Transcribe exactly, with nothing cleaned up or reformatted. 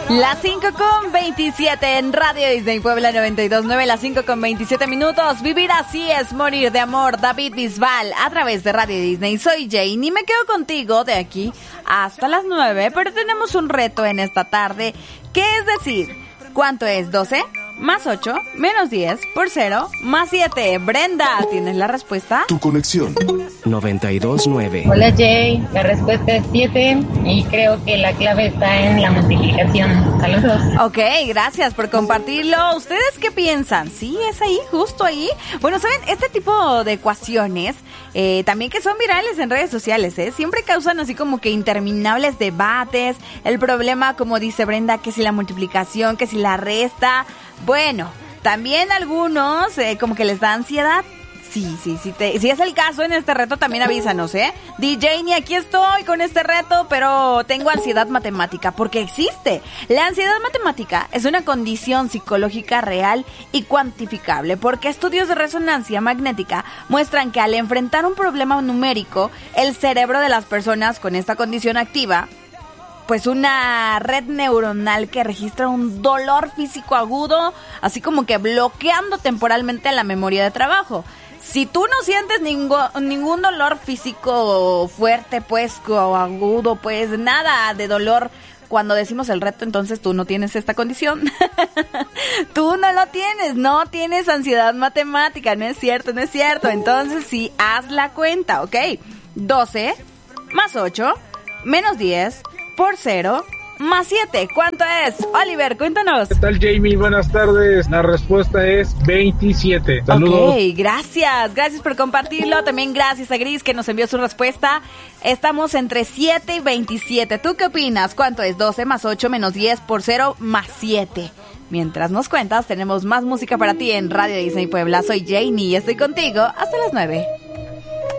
Las cinco con veintisiete en Radio Disney Puebla noventa y dos punto nueve, las cinco con veintisiete minutos. Vivir así es morir de amor. David Bisbal a través de Radio Disney. Soy Jane y me quedo contigo de aquí hasta las nueve, pero tenemos un reto en esta tarde, que es decir, ¿cuánto es doce más ocho menos diez por cero más siete? Brenda, ¿tienes la respuesta? Tu conexión. noventa y dos punto nueve. Hola Jay, la respuesta es siete y creo que la clave está en la multiplicación. Saludos. Ok, gracias por compartirlo. ¿Ustedes qué piensan? Sí, es ahí, justo ahí. Bueno, ¿saben? Este tipo de ecuaciones, eh, también que son virales en redes sociales, ¿eh? Siempre causan así como que interminables debates. El problema, como dice Brenda, que si la multiplicación, que si la resta. Bueno, también algunos eh, como que les da ansiedad. Sí, sí, sí, te, si es el caso en este reto también avísanos, ¿eh? D J, ni aquí estoy con este reto, pero tengo ansiedad matemática, porque existe. La ansiedad matemática es una condición psicológica real y cuantificable, porque estudios de resonancia magnética muestran que al enfrentar un problema numérico, el cerebro de las personas con esta condición activa pues una red neuronal que registra un dolor físico agudo, así como que bloqueando temporalmente la memoria de trabajo. Si tú no sientes ningún, ningún dolor físico fuerte, pues, o agudo, pues, nada de dolor cuando decimos el reto, entonces tú no tienes esta condición. Tú no lo tienes, no tienes ansiedad matemática, no es cierto, no es cierto. Entonces sí, haz la cuenta, ¿ok? doce más ocho menos diez por cero más siete. ¿Cuánto es? Oliver, cuéntanos. ¿Qué tal, Jamie? Buenas tardes. La respuesta es veintisiete. Saludos. Ok, gracias. Gracias por compartirlo. También gracias a Gris que nos envió su respuesta. Estamos entre siete y veintisiete. ¿Tú qué opinas? ¿Cuánto es? doce más ocho menos diez por cero más siete. Mientras nos cuentas, tenemos más música para ti en Radio Disney Puebla. Soy Janie y estoy contigo hasta las nueve.